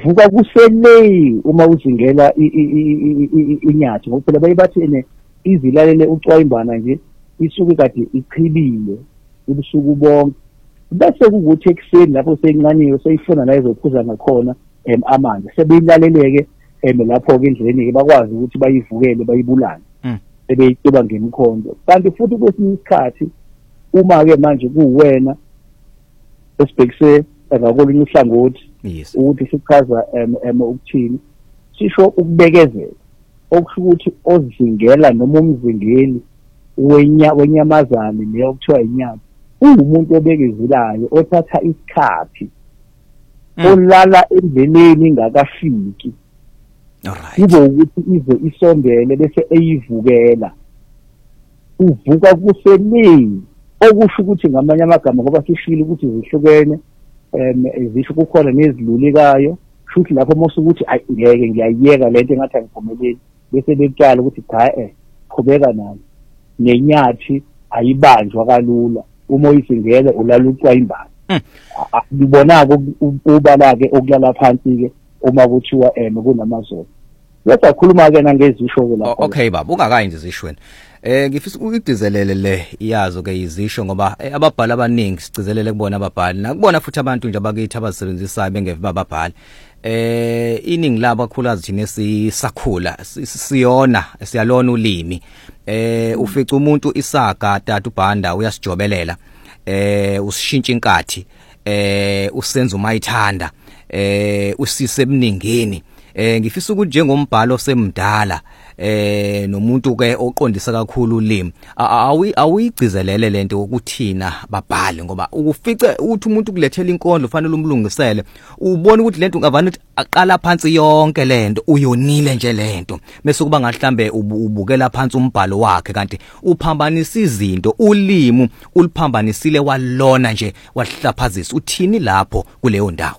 uvuka kusele uma uzingela inyathi ngoba phela bayibathi izilalele ucwayimbana nje isuke kade ichibile ubusuku bonke bese kukuthi ekseni lapho seyincaniwe seyifuna la izophuza ngakhona amanzi sebeyilaleleke lapho ke endleleni ke bakwazi ukuthi bayivukele bayibulale sebeyicuba ngemkhondo kanti futhi kwesinye isikhathi uma ke manje kuwena esibhekise ngakolunye uhlangothi ukuthi sichaza ukuthini sisho ukubekezela okusho ukuthi ozingela noma umzingeli wenyamazane leyo kuthiwa inyama umuntu obekezelayo othatha isikhathi olala endleleni ingakafiki kube ukuthi ize isondele bese eyivukela uvuka kusemini okusho ukuthi ngamanye amagama ngoba sishilo ukuthi zihlukene zisho kukhona nezilulekayo futhi lapho mose ukuthi ngeke ngiyayiyeka lento engathi angiphumeleli bese beqala ukuthi cha qhubeka nayo nenyathi ayibanjwa kalula uma uyisingele ulala ucwayimbana ngibonaka ubala ke okulala phansi ke uma kuthiwa kunamazolo bese akhuluma ke nangezisho ke lapho okay baba ungakayi nje zishweni ngifisa ukudizelele le iyazo ke izisho ngoba ababhali abaningi sicizelele kubona ababhali nakubona futhi abantu nje abakithi abasebenzisayo bengeve bababhali iningi labo akhulazi thina sisakhula siyalona ulimi ufica umuntu isaga tata ubhanda uyasijobelela usishintsha inkathi usenza umayithanda usise eminingini ngifisa ukuthi njengombhalo semdala nomuntu ke oqondisa kakhulu ulimi awuyigcizelele lento ukuthina babhali ngoba ukufice uthi umuntu kulethela inkondlo fanele umlungisele ubone ukuthi lento ungavana ukuthi aqala phansi yonke lento uyonile nje lento bese kuba ngahlambe ubukela phansi umbhalo wakhe kanti uphambanisa izinto ulimi uliphambanisile walona nje wahlaphazisa uthini lapho kuleyo ndawo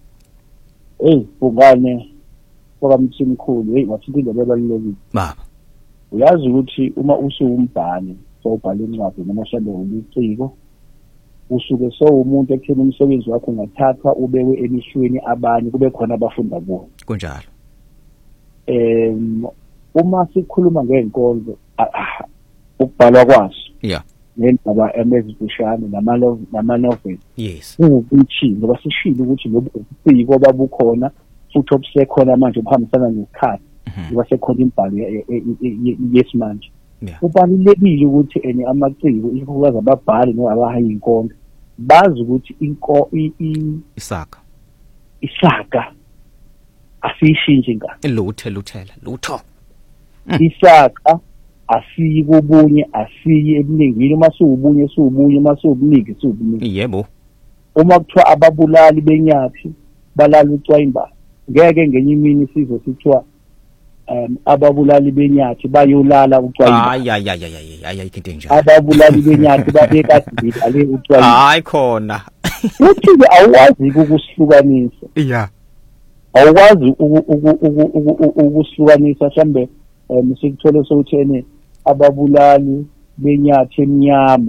ungane kwamthimkhulu wathi into lebalulekile baba uyazi ukuthi uma usuwumbhali sobhala incwadi noma mhlawumbe uliciko usuke umuntu ekutheni umsebenzi wakho ungathathwa ubekwe emishweni abanye kube khona abafunda kuwo kunjalo uma sikhuluma ngenkondlo ukubhalwa kwaso nendaba emezibushane nama-novel yes ukuthi ngoba sishilo ukuthi lobu ubuciko babukhona futhi obusekhona manje obuhambisana nesikhathi ngoba sekhona imbhalo yesimanje kubalulekile ukuthi amaciko ikakhulukazi ababhali noabahayi inkondlo bazi ukuthi isaka asiyishintshe ngani lutho isaka asiyi kubunye asiyi ebuningini uma siwubunye uma siwubuningi siwubuningi yebo uma kuthiwa ababulali benyathi balala ucwayimbana ngeke ngenye imini sizo sithiwa ababulali benyathi bayolala ucwayimbana hayi into enjalo ababulali benyathi babekade ale ucwayimbana hayi khona uthi awuwazi ukusihlukanisa awuwazi ukusihlukanisa mhlambe sikuthola sokuthene ababulali benyathi emnyama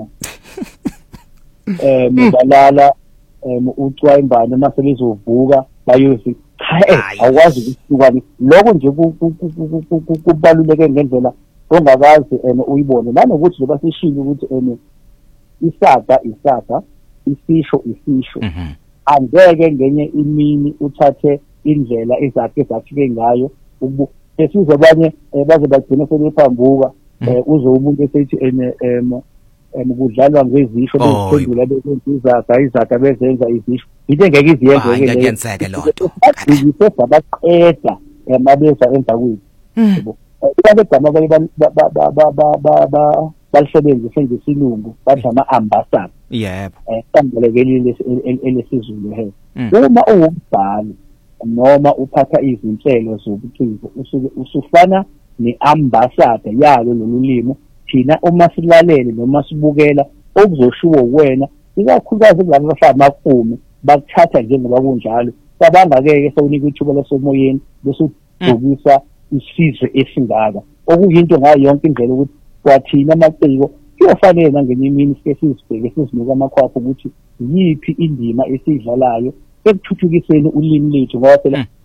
balala ucwayimbana mase bezovuka bayozi awukwazi ukusihlukanisa lokho nje kubaluleke ngendlela ongakazi uyibone nanokuthi loba sishilo ukuthi isaga isisho angeke ngenye imini uthathe indlela ezakhe ngayo esizwe abanye baze bagcina sebephambuka uze umuntu esethi kudlalwa ngezisho beziphendula bezenza izaga bezenza izisho into engeke iziyenze ngiyenzeke lonto abaqeda mabeza emva kwethu bagama balisebenzise ngesilungu bathi ama-ambassador yebo sambalekeli elesizulu uma uwumbhali noma uphatha izinhlelo zobuciko usufana ne-ambassador yalo lolu limi thina uma silalele noma sibukela okuzoshiwo wena ikakhulukazi kulabo bahlala makume bakuthatha njengoba kunjalo sabangake sawunika ithuba lasemoyeni bese ugcokisa isizwe esingaka okuyinto ngayo yonke indlela ukuthi kwathina amaciko kuyofanele nangenye imini sike sizibheke sizinika amakhwapho ukuthi yiphi indima esiyidlalayo ekuthuthukiseni ulimi lethu ngoba phela